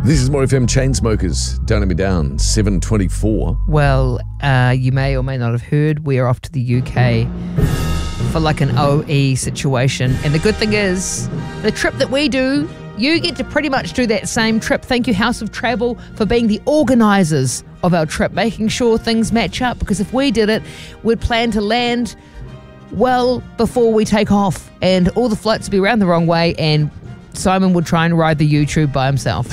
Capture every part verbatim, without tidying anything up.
This is More F M. Chainsmokers, Don't Let Me Down, seven twenty-four. Well, uh, you may or may not have heard, we are off to the U K for like an O E situation. And the good thing is, the trip that we do, you get to pretty much do that same trip. Thank you, House of Travel, for being the organisers of our trip, making sure things match up. Because if we did it, we'd plan to land well before we take off. And all the flights would be around the wrong way, and Simon would try and ride the YouTube by himself.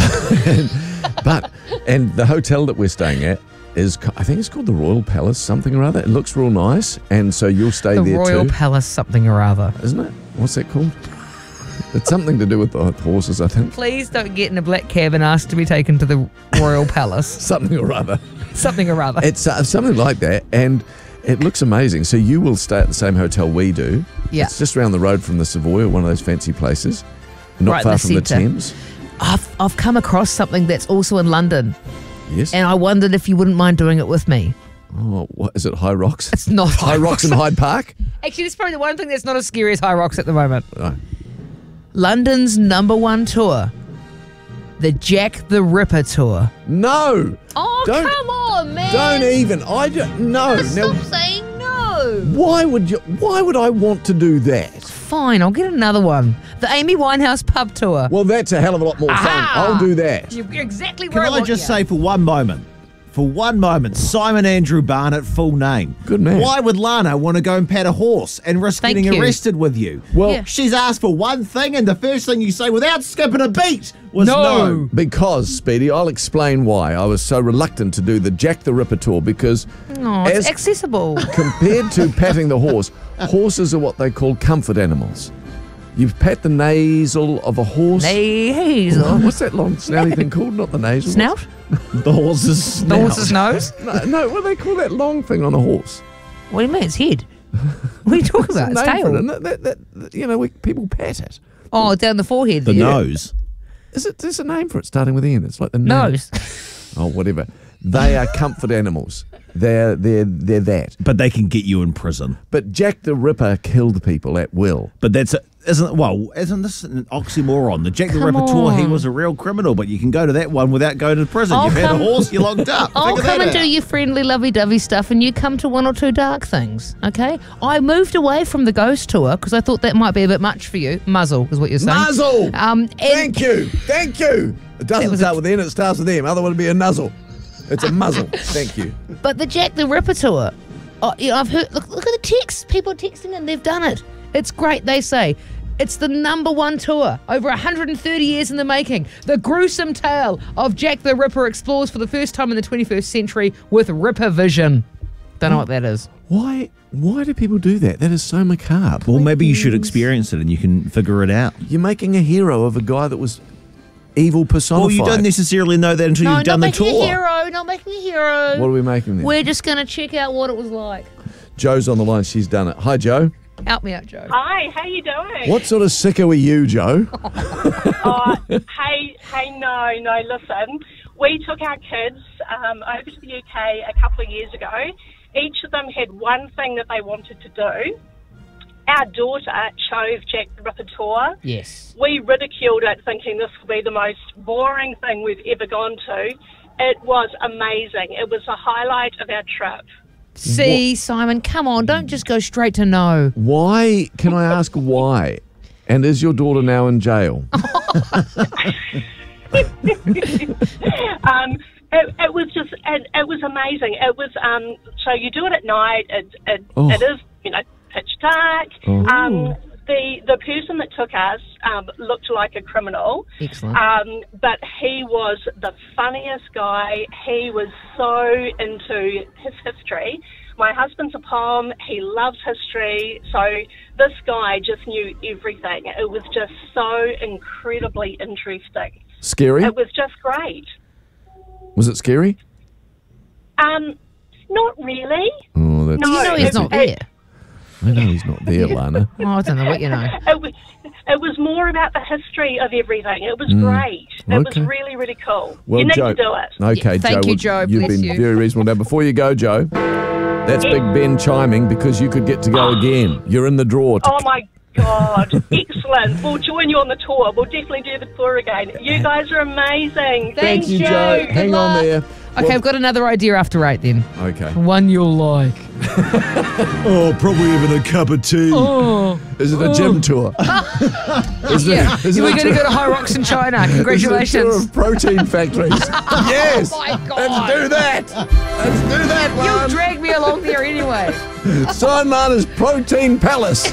But, and the hotel that we're staying at is, I think it's called the Royal Palace, something or other. It looks real nice, and so you'll stay the there too. The Royal Palace something or other. Isn't it? What's that called? It's something to do with the horses, I think. Please don't get in a black cab and ask to be taken to the Royal Palace. Something or other. Something or other. It's uh, something like that, and it looks amazing. So you will stay at the same hotel we do. Yeah. It's just around the road from the Savoy, or one of those fancy places. Not right far the from the centre. Thames. I've, I've come across something that's also in London, Yes. and I wondered if you wouldn't mind doing it with me. Oh, what is it? High Rocks? It's not High Rocks in Hyde Park? Actually, it's probably the one thing that's not as scary as High Rocks at the moment. Right. London's number one tour, the Jack the Ripper tour. No. Oh, Don't- come on, man. Don't even. I don't. No. Stop Now, saying no. why would you? Why would I want to do that? Fine, I'll get another one. The Amy Winehouse pub tour. Well, that's a hell of a lot more fun. Aha! I'll do that. You're exactly Can where I, I want just you. say for one moment, for one moment, Simon Andrew Barnett, full name. Good man. Why would Lana want to go and pat a horse and risk Thank getting you. arrested with you? Well, Yeah. She's asked for one thing, and the first thing you say without skipping a beat was No. no. because, Speedy, I'll explain why I was so reluctant to do the Jack the Ripper tour, because Oh, it's as accessible. compared to patting the horse, horses are what they call comfort animals. You pat the nasal of a horse. Hey, Hazel. What's that long snouty thing called? Not the nasal. Snout? The horse's The horse's nose? No, no, what do they call that long thing on a horse? What do you mean? It's head. What are you talking about? It's Name for it, tail. isn't it? That, that, that, you know, we, people pat it. Oh, down the forehead. The yeah. nose. Is it? There's a name for it starting with N. It's like the nose. Nose. Oh, whatever. They are comfort animals. They're they're they're that. But they can get you in prison. But Jack the Ripper killed people at will. But that's a, isn't well, isn't this an oxymoron? The Jack the Come Ripper tour, he on. was a real criminal, but you can go to that one without going to prison. I'll You've had a come- horse, you're locked up. I'll Figure come that and do out. your friendly, lovey-dovey stuff, and you come to one or two dark things, okay? I moved away from the ghost tour because I thought that might be a bit much for you. Muzzle is what you're saying. Muzzle. Um, and Thank you. Thank you. It doesn't was a- start with N. It starts with M. Otherwise, it'd be a nuzzle. It's a muzzle. Thank you. But the Jack the Ripper tour, oh, you know, I've heard. Look, look at the texts. People are texting, and they've done it. It's great. They say it's the number one tour, over one hundred thirty years in the making. The gruesome tale of Jack the Ripper explores for the first time in the twenty-first century with Ripper vision. Don't know what that is. Why? Why do people do that? That is so macabre. Well, maybe you should experience it and you can figure it out. You're making a hero of a guy that was evil personified. Well, you don't necessarily know that until No, you've done not the making tour. a hero. Not making a hero. What are we making then? We're just going to check out what it was like. Joe's on the line. She's done it. Hi, Joe. Help me out, Joe. Hi, how you doing? What sort of sicko are you, Joe? Oh, hey, hey, no, no, listen. We took our kids um, over to the U K a couple of years ago. Each of them had one thing that they wanted to do. Our daughter chose Jack the Ripper tour. Yes. We ridiculed it, thinking this would be the most boring thing we've ever gone to. It was amazing. It was the highlight of our trip. See, Simon, come on. Don't just go straight to no. Why? Can I ask why? And is your daughter now in jail? um, it, it was just, it, it was amazing. It was, um, so you do it at night. It, it, Oh. it is, you know, pitch dark. Oh. Um, the the person that took us um, looked like a criminal. Excellent. Um, but he was the funniest guy. He was so into his history. My husband's a Pom. He loves history. So this guy just knew everything. It was just so incredibly interesting. Scary? It was just great. Was it scary? Um, not really. Oh, that's. No, You know he's it- not it- there. I know he's not there, Lana. Oh, I don't know what you know. It was, it was more about the history of everything. It was great. It okay. was really, really cool. Well, you need Joe, to do it. Okay, Yeah, thank Joe. you, well, Joe. You've Bless been you. very reasonable. Now, before you go, Joe, that's Big Ben chiming because you could get to go again. You're in the draw. To Oh my God. Excellent. We'll join you on the tour. We'll definitely do the tour again. You guys are amazing. Thank Thank you, you. Joe. Good Hang on luck. there. Okay, Well- I've got another idea after eight then. Okay. One you'll like. Oh, probably having a cup of tea. Oh. Is it a gym tour? Is it, Yeah, is it we're a going to tour- go to High Rocks in China. is it a tour Congratulations. of protein factories? Yes. Oh my God. Let's do that. Let's do that You one. dragged me along there anyway. Sign mine as Protein Palace.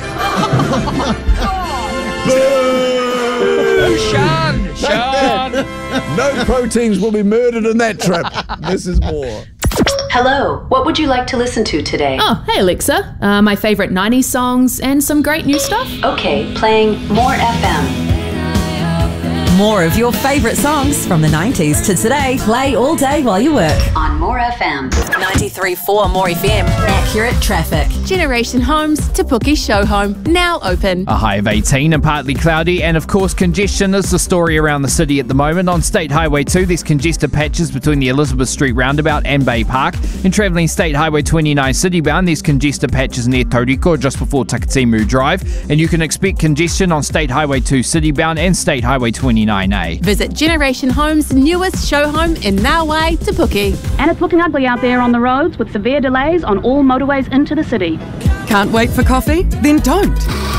Sean, Sean. No proteins will be murdered in that trip. This is more. Hello, what would you like to listen to today? Oh, hey Alexa. Uh, my favourite nineties songs and some great new stuff. Okay, playing More F M. More of your favourite songs from the nineties to today. Play all day while you work. On More F M. ninety-three point four More F M. Accurate traffic. Generation Homes, Te Puke Show Home, now open. A high of eighteen and partly cloudy, and of course congestion is the story around the city at the moment. On State Highway two, there's congested patches between the Elizabeth Street roundabout and Bay Park. And travelling State Highway twenty-nine citybound, there's congested patches near Tauriko just before Takatimu Drive. And you can expect congestion on State Highway two citybound and State Highway twenty-nine A. Visit Generation Homes' newest show home in Naui, Te Puke. And it's looking ugly out there on the roads with severe delays on all motorways into the city. Can't wait for coffee? Then don't.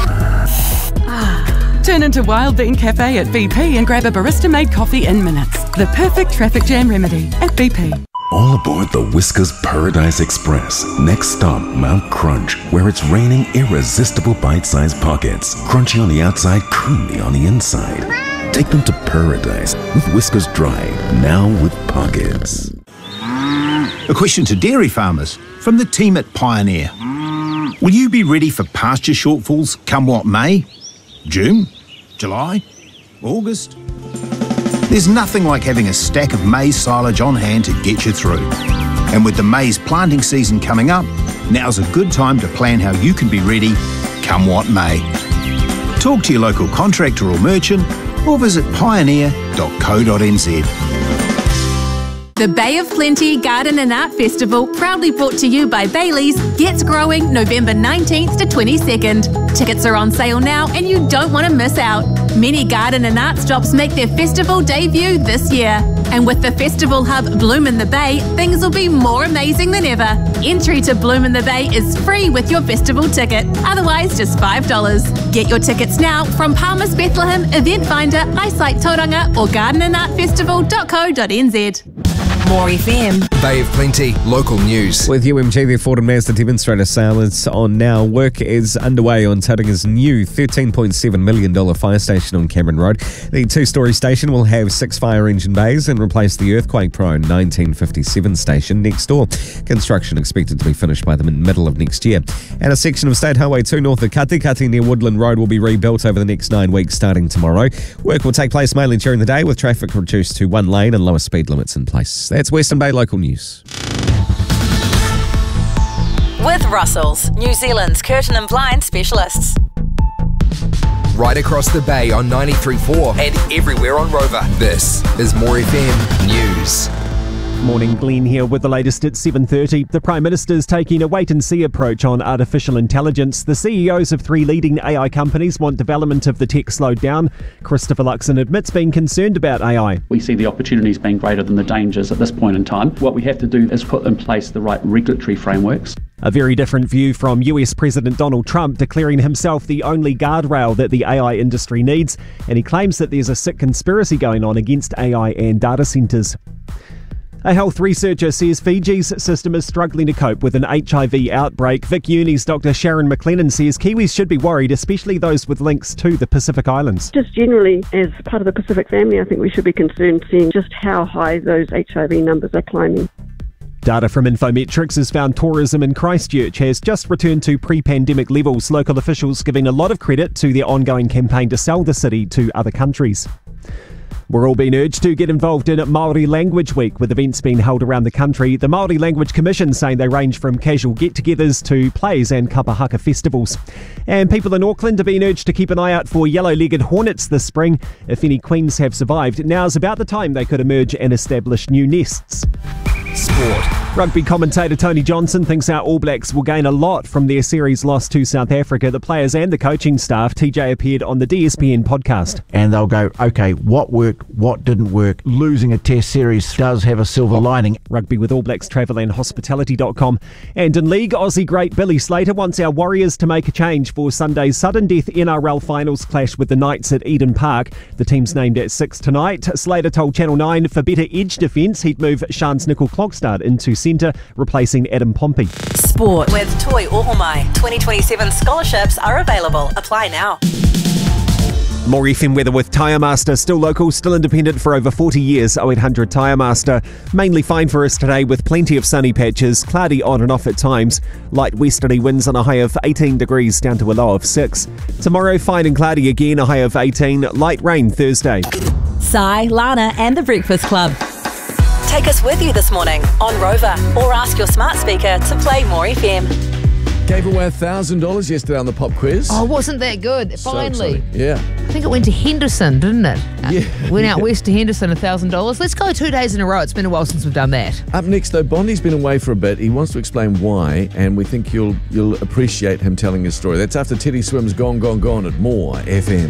Turn into Wild Bean Cafe at B P and grab a barista-made coffee in minutes. The perfect traffic jam remedy at B P. All aboard the Whiskers Paradise Express. Next stop, Mount Crunch, where it's raining irresistible bite-sized pockets. Crunchy on the outside, creamy on the inside. Take them to paradise with Whiskers Dry, now with pockets. A question to dairy farmers from the team at Pioneer. Will you be ready for pasture shortfalls come what may? June? July? August? There's nothing like having a stack of maize silage on hand to get you through. And with the maize planting season coming up, now's a good time to plan how you can be ready come what may. Talk to your local contractor or merchant or visit pioneer dot co dot n z. The Bay of Plenty Garden and Art Festival, proudly brought to you by Bailey's, gets growing November nineteenth to twenty-second. Tickets are on sale now and you don't want to miss out. Many garden and art stops make their festival debut this year. And with the festival hub Bloom in the Bay, things will be more amazing than ever. Entry to Bloom in the Bay is free with your festival ticket, otherwise just five dollars. Get your tickets now from Palmer's Bethlehem, Event Finder, Eyesight Tauranga or garden and art festival dot co dot n z. More F M. Bay of Plenty, local news. With U M G, the Ford and Mazda demonstrator sale is on now. Work is underway on Tauranga's new thirteen point seven million dollars fire station on Cameron Road. The two-storey station will have six fire engine bays and replace the earthquake-prone nineteen fifty-seven station next door. Construction expected to be finished by the middle of next year. And a section of State Highway two north of Katikati near Woodland Road will be rebuilt over the next nine weeks starting tomorrow. Work will take place mainly during the day with traffic reduced to one lane and lower speed limits in place. That's Western Bay Local News. With Russell's, New Zealand's curtain and blind specialists. Right across the bay on ninety-three point four and everywhere on Rover. This is More F M News. Morning, Glenn here with the latest at seven thirty. The Prime Minister's taking a wait-and-see approach on artificial intelligence. The C E Os of three leading A I companies want development of the tech slowed down. Christopher Luxon admits being concerned about A I. We see the opportunities being greater than the dangers at this point in time. What we have to do is put in place the right regulatory frameworks. A very different view from U S President Donald Trump, declaring himself the only guardrail that the A I industry needs, and he claims that there's a sick conspiracy going on against A I and data centres. A health researcher says Fiji's system is struggling to cope with an H I V outbreak. Vic Uni's Doctor Sharon McLennan says Kiwis should be worried, especially those with links to the Pacific Islands. Just generally, as part of the Pacific family, I think we should be concerned seeing just how high those H I V numbers are climbing. Data from Infometrics has found tourism in Christchurch has just returned to pre-pandemic levels, local officials giving a lot of credit to their ongoing campaign to sell the city to other countries. We're all being urged to get involved in Māori Language Week, with events being held around the country. The Māori Language Commission saying they range from casual get-togethers to plays and kapahaka festivals. And people in Auckland are being urged to keep an eye out for yellow-legged hornets this spring. If any queens have survived, now's about the time they could emerge and establish new nests. Sport. Rugby commentator Tony Johnson thinks our All Blacks will gain a lot from their series loss to South Africa. The players and the coaching staff. T J appeared on the D S P N podcast. And they'll go, okay, what worked, what didn't work. Losing a test series does have a silver lining. Rugby with All Blacks travel and hospitality dot com. And in league, Aussie great Billy Slater wants our Warriors to make a change for Sunday's sudden death N R L finals clash with the Knights at Eden Park. The team's named at six tonight. Slater told Channel nine for better edge defence, he'd move Shans Nickel Klokstad into centre, replacing Adam Pompey. Sport. With Toi Ohomai. twenty twenty-seven scholarships are available. Apply now. More F M weather with Tyre Master. Still local, still independent for over forty years. oh eight hundred Tyre Master. Mainly fine for us today with plenty of sunny patches. Cloudy on and off at times. Light westerly winds on a high of eighteen degrees down to a low of six. Tomorrow fine and cloudy again, a high of eighteen. Light rain Thursday. Sai, Lana and the Breakfast Club. Take us with you this morning on Rover or ask your smart speaker to play More F M. Gave away one thousand dollars yesterday on the pop quiz. Oh, wasn't that good? So Finally. exciting. Yeah. I think it went to Henderson, didn't it? Yeah. Went out Yeah. west to Henderson, one thousand dollars. Let's go two days in a row. It's been a while since we've done that. Up next, though, Bondi's been away for a bit. He wants to explain why, and we think you'll you'll appreciate him telling his story. That's after Teddy Swim's Gone, Gone, Gone at More F M.